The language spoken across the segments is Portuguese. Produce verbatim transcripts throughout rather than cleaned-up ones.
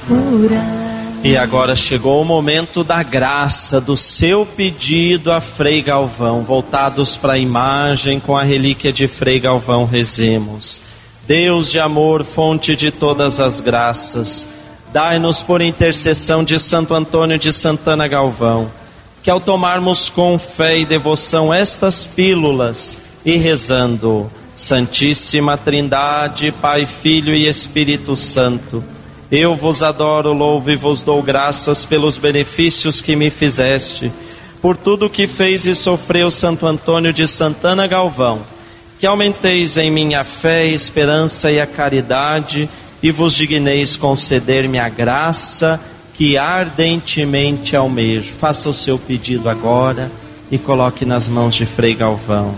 curar. E agora chegou o momento da graça, do seu pedido a Frei Galvão. Voltados para a imagem com a relíquia de Frei Galvão, rezemos. Deus de amor, fonte de todas as graças, dai-nos por intercessão de Santo Antônio de Santana Galvão, que ao tomarmos com fé e devoção estas pílulas e rezando, Santíssima Trindade, Pai, Filho e Espírito Santo, eu vos adoro, louvo e vos dou graças pelos benefícios que me fizeste, por tudo que fez e sofreu Santo Antônio de Santana Galvão, que aumenteis em minha fé, esperança e a caridade, e vos digneis conceder-me a graça que ardentemente almejo. Faça o seu pedido agora e coloque nas mãos de Frei Galvão.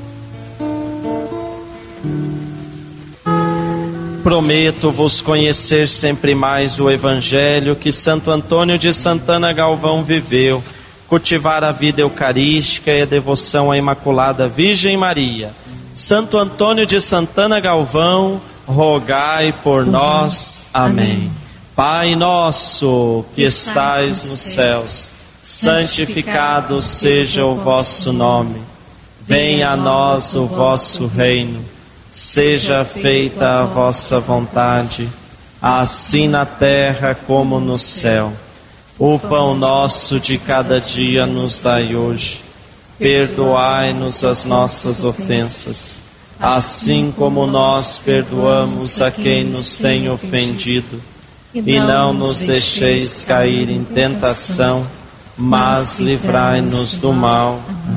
Prometo-vos conhecer sempre mais o Evangelho que Santo Antônio de Santana Galvão viveu, cultivar a vida eucarística e a devoção à Imaculada Virgem Maria. Santo Antônio de Santana Galvão, rogai por nós. Amém. Pai nosso, que estais nos céus, santificado seja o vosso nome. Venha a nós o vosso reino. Seja feita a vossa vontade, assim na terra como no céu. O pão nosso de cada dia nos dai hoje. Perdoai-nos as nossas ofensas, assim como nós perdoamos a quem nos tem ofendido. E não nos deixeis cair em tentação, mas livrai-nos do mal.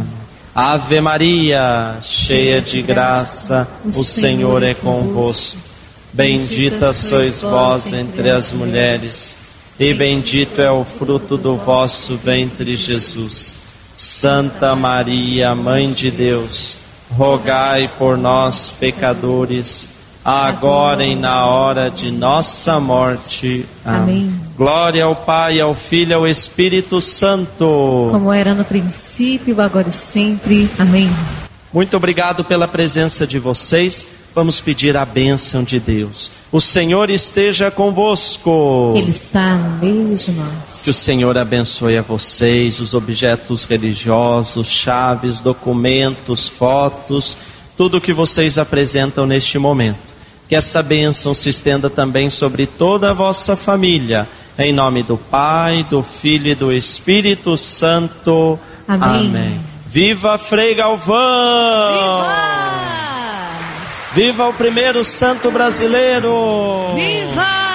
Ave Maria, cheia de graça, o Senhor é convosco. Bendita sois vós entre as mulheres, e bendito é o fruto do vosso ventre, Jesus. Santa Maria, Mãe de Deus, rogai por nós, pecadores, agora e na hora de nossa morte. Amém. Glória ao Pai, ao Filho e ao Espírito Santo. Como era no princípio, agora e sempre. Amém. Muito obrigado pela presença de vocês. Vamos pedir a bênção de Deus. O Senhor esteja convosco. Ele está no meio de nós. Que o Senhor abençoe a vocês, os objetos religiosos, chaves, documentos, fotos, tudo que vocês apresentam neste momento. Que essa bênção se estenda também sobre toda a vossa família. Em nome do Pai, do Filho e do Espírito Santo. Amém. Amém. Viva Frei Galvão! Viva! Viva o primeiro santo brasileiro! Viva!